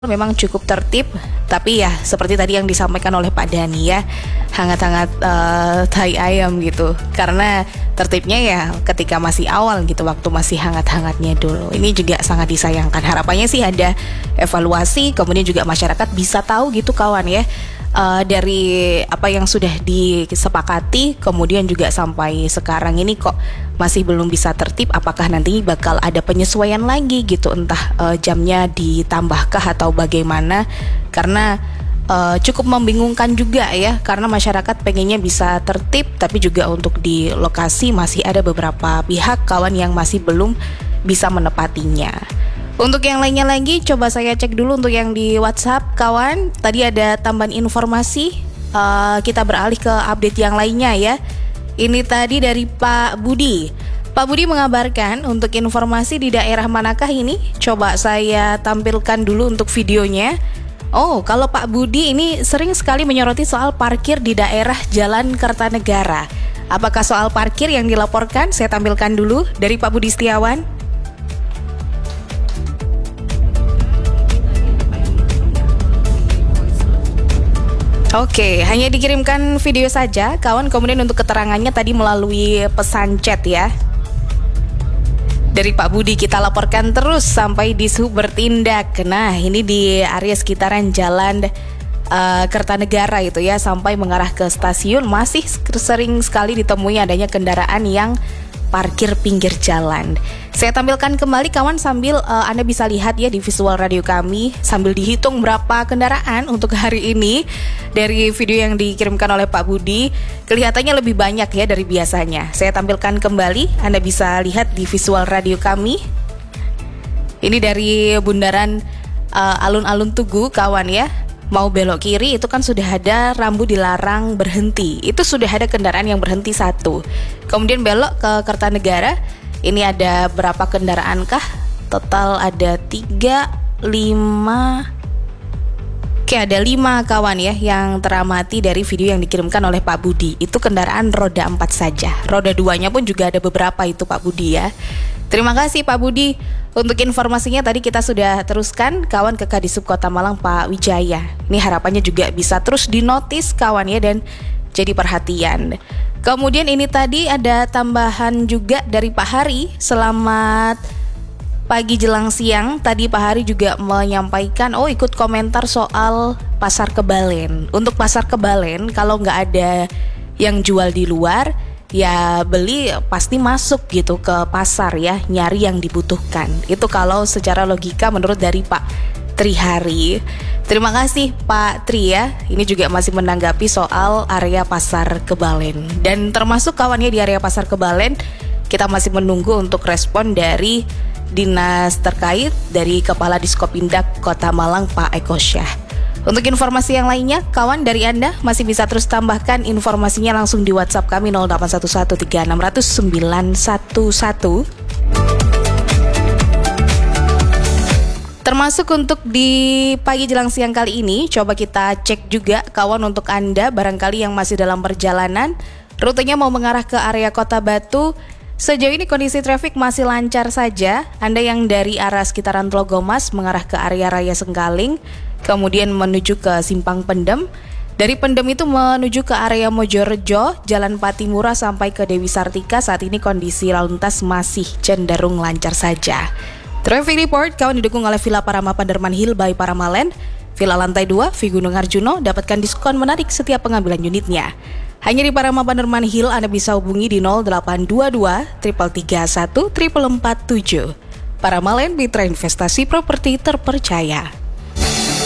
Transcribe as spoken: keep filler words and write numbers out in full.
Memang cukup tertib, tapi ya seperti tadi yang disampaikan oleh Pak Dhani ya, hangat-hangat uh, tai ayam gitu. Karena tertibnya ya ketika masih awal gitu, waktu masih hangat-hangatnya dulu. Ini juga sangat disayangkan. Harapannya sih ada evaluasi, kemudian juga masyarakat bisa tahu gitu kawan ya, uh, dari apa yang sudah disepakati, kemudian juga sampai sekarang ini kok masih belum bisa tertib, apakah nanti bakal ada penyesuaian lagi gitu, entah uh, jamnya ditambahkah atau bagaimana, karena uh, cukup membingungkan juga ya, karena masyarakat pengennya bisa tertib, tapi juga untuk di lokasi masih ada beberapa pihak kawan yang masih belum bisa menepatinya. Untuk yang lainnya lagi, coba saya cek dulu untuk yang di WhatsApp kawan. Tadi ada tambahan informasi, uh, kita beralih ke update yang lainnya ya. Ini tadi dari Pak Budi. Pak Budi mengabarkan untuk informasi di daerah manakah ini? Coba saya tampilkan dulu untuk videonya. Oh, kalau Pak Budi ini sering sekali menyoroti soal parkir di daerah Jalan Kertanegara. Apakah soal parkir yang dilaporkan? Saya tampilkan dulu dari Pak Budi Setiawan. Oke, hanya dikirimkan video saja, kawan. Kemudian untuk keterangannya tadi melalui pesan chat ya. Dari Pak Budi kita laporkan terus sampai Dishub bertindak. Nah, ini di area sekitaran Jalan uh, Kertanegara itu ya, sampai mengarah ke stasiun masih sering sekali ditemui adanya kendaraan yang parkir pinggir jalan. Saya tampilkan kembali kawan sambil uh, Anda bisa lihat ya di visual radio kami, sambil dihitung berapa kendaraan untuk hari ini. Dari video yang dikirimkan oleh Pak Budi, kelihatannya lebih banyak ya dari biasanya. Saya tampilkan kembali, Anda bisa lihat di visual radio kami. Ini dari bundaran uh, Alun-Alun Tugu kawan ya. Mau belok kiri itu kan sudah ada rambu dilarang berhenti. Itu sudah ada kendaraan yang berhenti satu. Kemudian belok ke Kertanegara, ini ada berapa kendaraan kah? Total ada tiga, lima. Oke, ada lima kawan ya yang teramati dari video yang dikirimkan oleh Pak Budi. Itu kendaraan roda empat saja. Roda duanya pun juga ada beberapa itu Pak Budi ya. Terima kasih Pak Budi. Untuk informasinya tadi kita sudah teruskan kawan ke Kadisub Kota Malang Pak Wijaya. Ini harapannya juga bisa terus dinotis kawan ya, dan jadi perhatian. Kemudian ini tadi ada tambahan juga dari Pak Hari. Selamat pagi jelang siang. Tadi Pak Hari juga menyampaikan, oh ikut komentar soal Pasar Kebalen. Untuk Pasar Kebalen kalau nggak ada yang jual di luar, ya beli pasti masuk gitu ke pasar ya, nyari yang dibutuhkan. Itu kalau secara logika menurut dari Pak Tri Hari. Terima kasih Pak Tri ya. Ini juga masih menanggapi soal area Pasar Kebalen. Dan termasuk kawannya di area Pasar Kebalen, kita masih menunggu untuk respon dari dinas terkait, dari Kepala Diskopindak Kota Malang Pak Eko Syah. Untuk informasi yang lainnya, kawan dari Anda masih bisa terus tambahkan informasinya langsung di WhatsApp kami nol delapan satu satu tiga enam nol nol sembilan satu satu. Termasuk untuk di pagi jelang siang kali ini, coba kita cek juga kawan untuk Anda barangkali yang masih dalam perjalanan, rutenya mau mengarah ke area Kota Batu. Sejauh ini kondisi trafik masih lancar saja. Anda yang dari arah sekitaran Tlogomas mengarah ke area Raya Sengkaling, kemudian menuju ke Simpang Pendem. Dari Pendem itu menuju ke area Mojorejo, Jalan Patimura sampai ke Dewi Sartika. Saat ini kondisi lalu lintas masih cenderung lancar saja. Traffic Report kawan didukung oleh Villa Parama Panderman Hill by Paramalen. Villa lantai dua, V Gunung Arjuno, dapatkan diskon menarik setiap pengambilan unitnya. Hanya di Parama Panderman Hill Anda bisa hubungi di nol delapan dua dua tiga tiga satu empat empat tujuh. Paramalen Mitra Investasi Properti Terpercaya.